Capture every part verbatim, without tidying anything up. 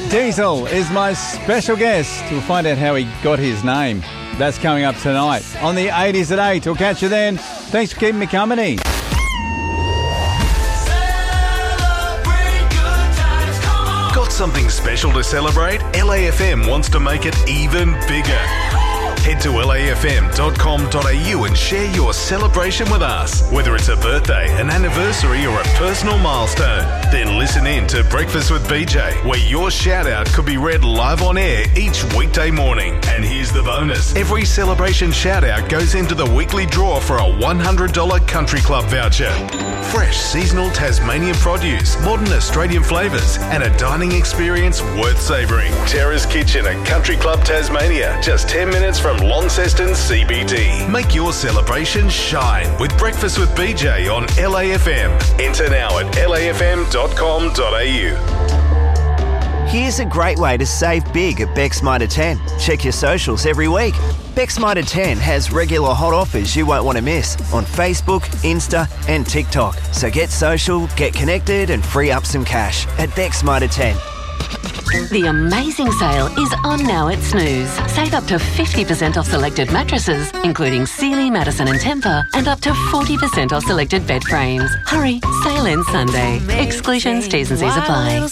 Diesel is my special guest. We'll find out how he got his name. That's coming up tonight on the eighties at eight. We'll catch you then. Thanks for keeping me company. Got something special to celebrate? L A F M wants to make it even bigger. Head to L A F M dot com dot A U and share your celebration with us. Whether it's a birthday, an anniversary or a personal milestone, then listen in to Breakfast with B J, where your shout out could be read live on air each weekday morning. And here's the bonus. Every celebration shout out goes into the weekly draw for a one hundred dollars Country Club voucher. Fresh seasonal Tasmanian produce, modern Australian flavours and a dining experience worth savouring. Terrace Kitchen at Country Club Tasmania, just ten minutes from Launceston C B D. Make your celebration shine with Breakfast with B J on L A F M. Enter now at L A F M dot com dot A U. Here's a great way to save big at Beck's Mitre ten. Check your socials every week. Beck's Mitre ten has regular hot offers you won't want to miss on Facebook, Insta and TikTok. So get social, get connected and free up some cash at Beck's Mitre ten. The amazing sale is on now at Snooze. Save up to fifty percent off selected mattresses, including Sealy, Madison and Tempur, and up to forty percent off selected bed frames. Hurry, sale ends Sunday. Exclusions, T's and C's apply.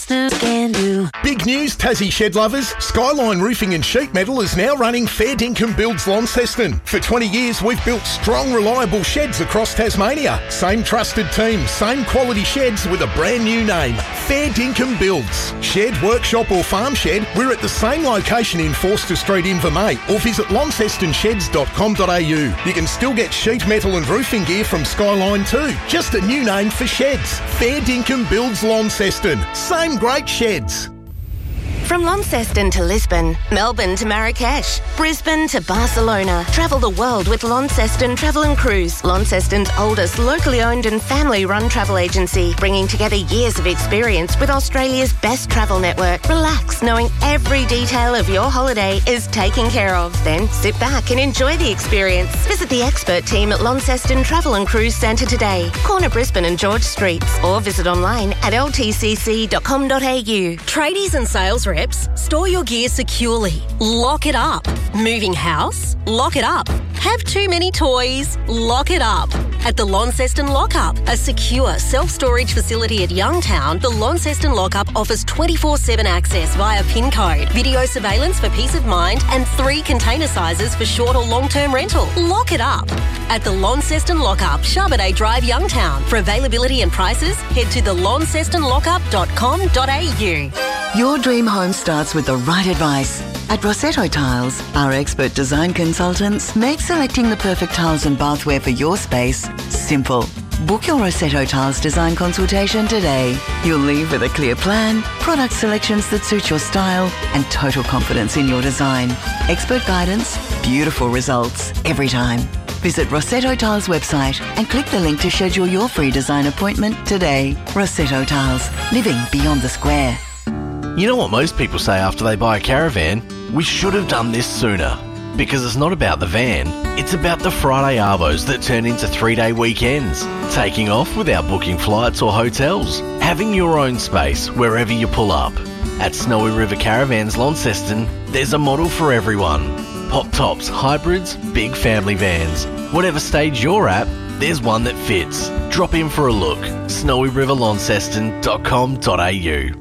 Big news, Tassie shed lovers. Skyline Roofing and Sheet Metal is now running Fair Dinkum Builds Launceston. For twenty years, we've built strong, reliable sheds across Tasmania. Same trusted team, same quality sheds with a brand new name. Fair Dinkum Builds. Shed, workshop or farm shed, we're at the same location in Forster Street, Invermay, or visit launceston sheds dot com dot A U. You can still get sheet metal and roofing gear from Skyline too. Just a new name for sheds. Fair Dinkum Builds Launceston. Same great sheds. From Launceston to Lisbon, Melbourne to Marrakesh, Brisbane to Barcelona. Travel the world with Launceston Travel and Cruise, Launceston's oldest locally owned and family-run travel agency, bringing together years of experience with Australia's best travel network. Relax, knowing every detail of your holiday is taken care of. Then sit back and enjoy the experience. Visit the expert team at Launceston Travel and Cruise Centre today, corner Brisbane and George Streets, or visit online at L T C C dot com dot A U. Tradies and sales reps, store your gear securely. Lock it up. Moving house? Lock it up. Have too many toys? Lock it up. At the Launceston Lockup, a secure self-storage facility at Youngtown, the Launceston Lockup offers twenty-four seven access via PIN code, video surveillance for peace of mind, and three container sizes for short or long-term rental. Lock it up. At the Launceston Lockup, Charbonnet Drive, Youngtown. For availability and prices, head to the launceston lockup dot com dot A U. Your dream home starts with the right advice. At Rossetto Tiles, our expert design consultants make selecting the perfect tiles and bathware for your space simple. Book your Rossetto Tiles design consultation today. You'll leave with a clear plan, product selections that suit your style, and total confidence in your design. Expert guidance, beautiful results every time. Visit Rossetto Tiles website and click the link to schedule your free design appointment today. Rossetto Tiles, living beyond the square. You know what most people say after they buy a caravan? We should have done this sooner. Because it's not about the van, it's about the Friday arvos that turn into three-day weekends. Taking off without booking flights or hotels. Having your own space wherever you pull up. At Snowy River Caravans Launceston, there's a model for everyone. Pop tops, hybrids, big family vans. Whatever stage you're at, there's one that fits. Drop in for a look. snowy river launceston dot com dot A U.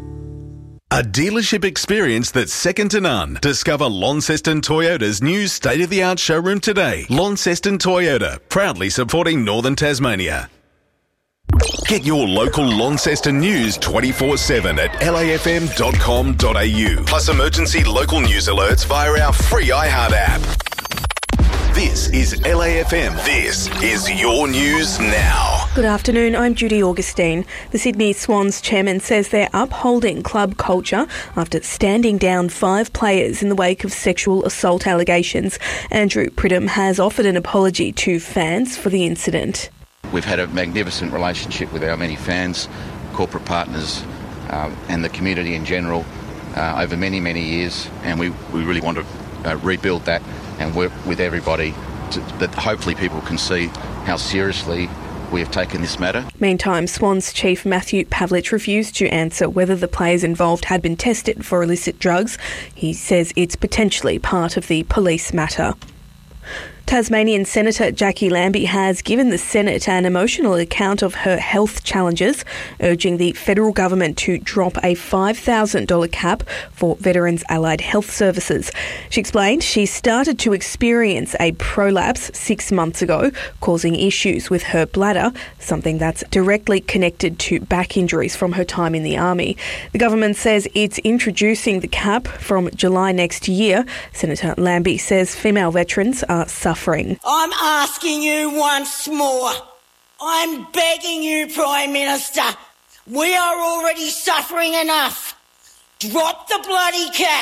A dealership experience that's second to none. Discover Launceston Toyota's new state-of-the-art showroom today. Launceston Toyota, proudly supporting Northern Tasmania. Get your local Launceston news twenty-four seven at L A F M dot com dot A U. Plus emergency local news alerts via our free iHeart app. This is L A F M. This is your news now. Good afternoon, I'm Judy Augustine. The Sydney Swans chairman says they're upholding club culture after standing down five players in the wake of sexual assault allegations. Andrew Pridham has offered an apology to fans for the incident. We've had a magnificent relationship with our many fans, corporate partners uh, and the community in general uh, over many, many years, and we, we really want to uh, rebuild that and work with everybody to, that hopefully people can see how seriously we have taken this matter. Meantime, Swans chief Matthew Pavlich refused to answer whether the players involved had been tested for illicit drugs. He says it's potentially part of the police matter. Tasmanian Senator Jackie Lambie has given the Senate an emotional account of her health challenges, urging the federal government to drop a five thousand dollars cap for Veterans Allied Health Services. She explained she started to experience a prolapse six months ago, causing issues with her bladder, something that's directly connected to back injuries from her time in the Army. The government says it's introducing the cap from July next year. Senator Lambie says female veterans are suffering. I'm asking you once more. I'm begging you, Prime Minister. We are already suffering enough. Drop the bloody cap.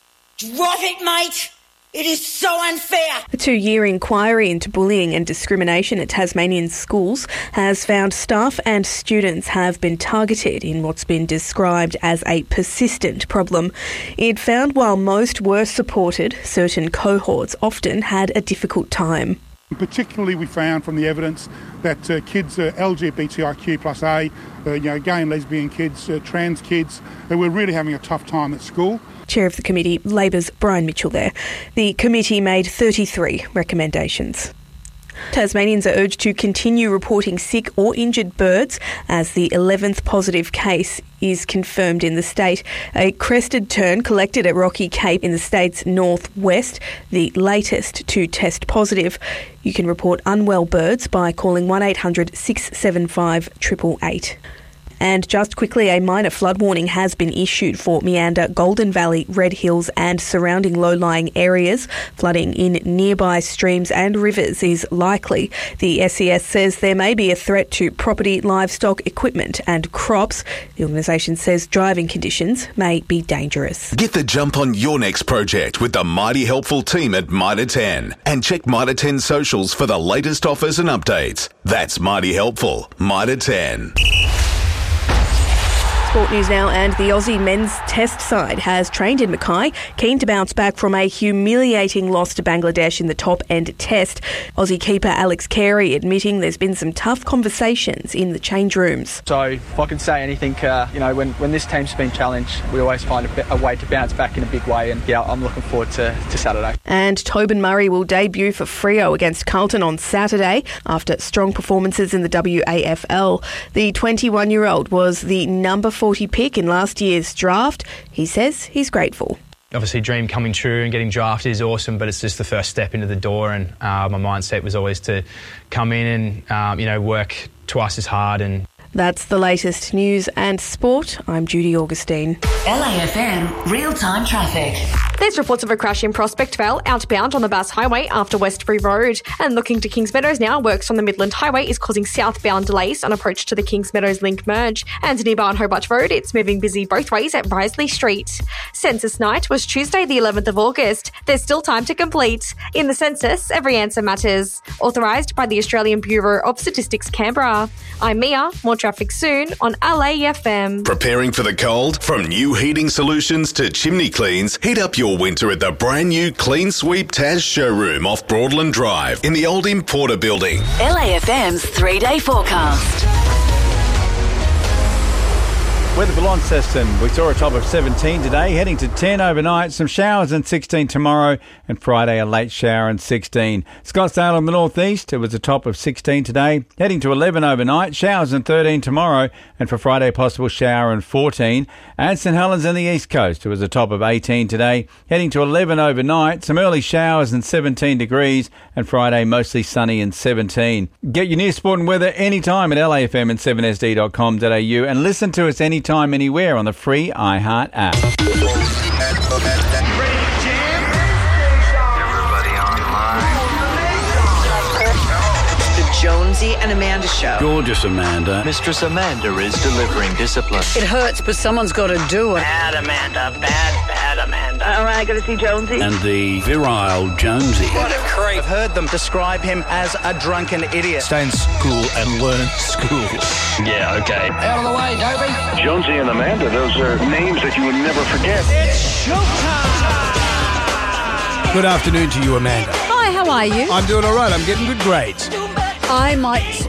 Drop it, mate. It is so unfair. A two-year inquiry into bullying and discrimination at Tasmanian schools has found staff and students have been targeted in what's been described as a persistent problem. It found while most were supported, certain cohorts often had a difficult time. Particularly we found from the evidence that uh, kids, uh, L G B T I Q plus A, uh, you know, gay and lesbian kids, uh, trans kids, uh, were really having a tough time at school. Chair of the committee, Labor's Brian Mitchell there. The committee made thirty-three recommendations. Tasmanians are urged to continue reporting sick or injured birds as the eleventh positive case is confirmed in the state. A crested tern collected at Rocky Cape in the state's northwest, the latest to test positive. You can report unwell birds by calling one eight hundred six seven five eight eight eight. And just quickly, a minor flood warning has been issued for Meander, Golden Valley, Red Hills and surrounding low-lying areas. Flooding in nearby streams and rivers is likely. The S E S says there may be a threat to property, livestock, equipment and crops. The organisation says driving conditions may be dangerous. Get the jump on your next project with the Mighty Helpful team at Mitre ten. And check Mitre ten socials for the latest offers and updates. That's Mighty Helpful, Mitre ten. Sport news now, and the Aussie men's test side has trained in Mackay, keen to bounce back from a humiliating loss to Bangladesh in the top-end test. Aussie keeper Alex Carey admitting there's been some tough conversations in the change rooms. So if I can say anything, uh, you know, when, when this team's been challenged, we always find a, a way to bounce back in a big way, and yeah, I'm looking forward to, to Saturday. And Tobin Murray will debut for Freo against Carlton on Saturday after strong performances in the W A F L. The twenty-one-year-old was the number forty pick in last year's draft. He says he's grateful. Obviously, dream coming true and getting drafted is awesome, but it's just the first step into the door, and uh, my mindset was always to come in and um, you know work twice as hard. And that's the latest news and sport. I'm Judy Augustine. L A F M real-time traffic. There's reports of a crash in Prospectvale, outbound on the Bass Highway after Westbury Road. And looking to Kings Meadows now, works on the Midland Highway is causing southbound delays on approach to the Kings Meadows link merge. And nearby on Hobart Road, it's moving busy both ways at Risley Street. Census night was Tuesday the eleventh of August. There's still time to complete. In the census, every answer matters. Authorised by the Australian Bureau of Statistics, Canberra. I'm Mia. More traffic soon on L A F M. Preparing for the cold? From new heating solutions to chimney cleans, heat up your winter at the brand new Clean Sweep Taz showroom off Broadland Drive in the old Importer building. L A F M's three-day forecast. Weather for Launceston. We saw a top of seventeen today, heading to ten overnight. Some showers and sixteen tomorrow, and Friday a late shower and sixteen. Scottsdale in the northeast, it was a top of sixteen today, heading to eleven overnight. Showers and thirteen tomorrow, and for Friday possible shower and fourteen. And St Helens in the east coast, it was a top of eighteen today, heading to eleven overnight. Some early showers and seventeen degrees, and Friday mostly sunny and seventeen. Get your news, sport and weather anytime at L A F M and seven S D dot com dot A U, and listen to us anytime. Time anywhere on the free iHeart app. Jonesy and Amanda Show. Gorgeous Amanda. Mistress Amanda is delivering discipline. It hurts, but someone's got to do it. Bad Amanda, bad, bad Amanda. All right, got to see Jonesy. And the virile Jonesy. What a creep. I've heard them describe him as a drunken idiot. Stay in school and learn school. Yeah, okay. Out of the way, Dobie. Jonesy and Amanda, those are names that you would never forget. It's showtime! Good afternoon to you, Amanda. Hi, how are you? I'm doing all right. I'm getting good grades. I might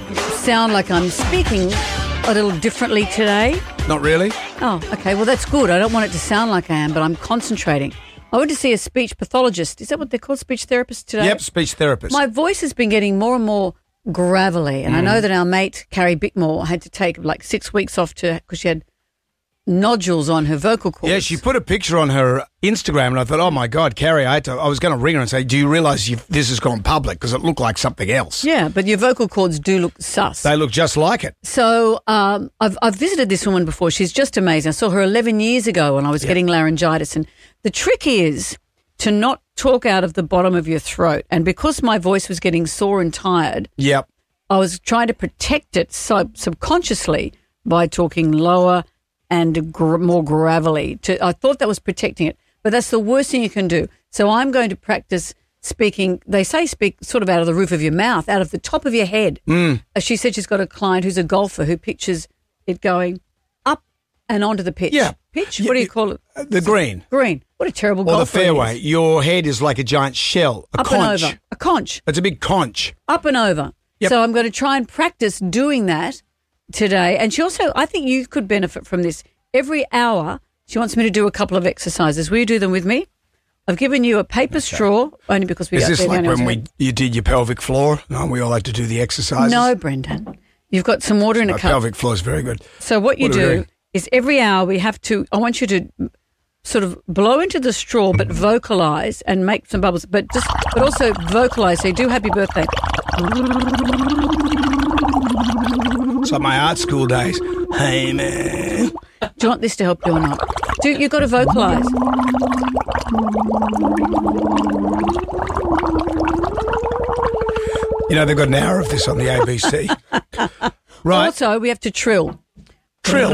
sound like I'm speaking a little differently today. Not really. Oh, okay. Well, that's good. I don't want it to sound like I am, but I'm concentrating. I went to see a speech pathologist. Is that what they're called, speech therapists today? Yep, speech therapist. My voice has been getting more and more gravelly, and mm. I know that our mate, Carrie Bickmore, had to take like six weeks off to because she had nodules on her vocal cords. Yeah, she put a picture on her Instagram, and I thought, oh, my God, Carrie, I, had to, I was going to ring her and say, do you realise you've, this has gone public? Because it looked like something else. Yeah, but your vocal cords do look sus. They look just like it. So um, I've, I've visited this woman before. She's just amazing. I saw her eleven years ago when I was yeah. getting laryngitis. And the trick is to not talk out of the bottom of your throat. And because my voice was getting sore and tired, yep. I was trying to protect it sub- subconsciously by talking lower and gr- more gravelly. To, I thought that was protecting it, but that's the worst thing you can do. So I'm going to practice speaking. They say speak sort of out of the roof of your mouth, out of the top of your head. Mm. As she said, she's got a client who's a golfer who pictures it going up and onto the pitch. Yeah. Pitch? Yeah, what do you call it? The green. Green. What a terrible golfer. Or the fairway. Your head is like a giant shell, a up conch. and over. A conch. It's a big conch. Up and over. Yep. So I'm going to try and practice doing that today. And she also, I think you could benefit from this. Every hour, she wants me to do a couple of exercises. Will you do them with me? I've given you a paper okay. straw, only because we... Is this like when we you did your pelvic floor? No, we all had to do the exercises? No, Brendan. You've got some water in My a cup. pelvic floor is very good. So what you what do is every hour we have to... I want you to sort of blow into the straw but vocalise and make some bubbles, but just but also vocalise. So you do happy birthday. It's like my art school days. Hey, man. Do you want this to help you or not? Do You've got to vocalise. You know, they've got an hour of this on the A B C. Right. Also, we have to trill. Trill.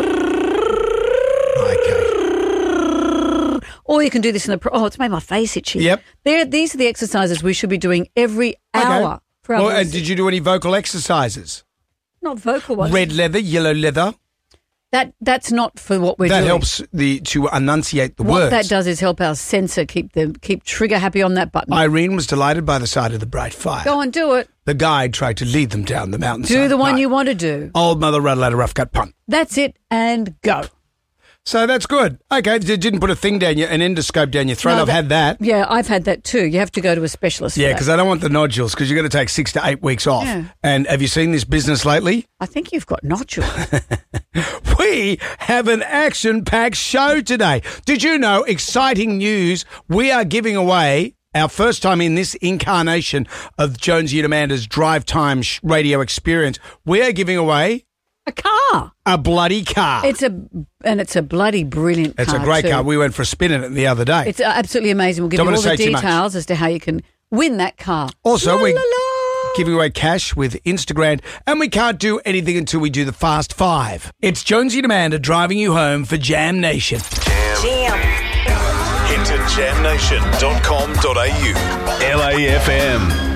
Okay. Or you can do this in the... Pro- oh, it's made my face itchy. Yep. There, these are the exercises we should be doing every hour. Okay. For our well, and did you do any vocal exercises? Not vocal ones. Red leather, yellow leather. That that's not for what we're that doing. That helps the to enunciate the what words. What that does is help our sensor keep the keep trigger happy on that button. Irene was delighted by the sight of the bright fire. Go on, do it. The guide tried to lead them down the mountainside. Do the one night. you want to do. Old Mother Rattle out a rough cut punt. That's it, and go. So that's good. Okay, you didn't put a thing down your, an endoscope down your throat. No, I've that, had that. Yeah, I've had that too. You have to go to a specialist. Yeah, because I don't want the nodules because you're going to take six to eight weeks off. Yeah. And have you seen this business lately? I think you've got nodules. We have an action-packed show today. Did you know, exciting news, we are giving away our first time in this incarnation of Jonesy and Amanda's Drive Time radio experience. We are giving away... a car. A bloody car. It's a and it's a bloody brilliant it's car. It's a great too. car. We went for a spin in it the other day. It's absolutely amazing. We'll give Don't you all the say details as to how you can win that car. Also, la, we're la, la. giving away cash with Instagram, and we can't do anything until we do the Fast Five. It's Jonesy and Amanda driving you home for Jam Nation. Jam. Jam. Head to jam nation dot com dot a u. L A F M.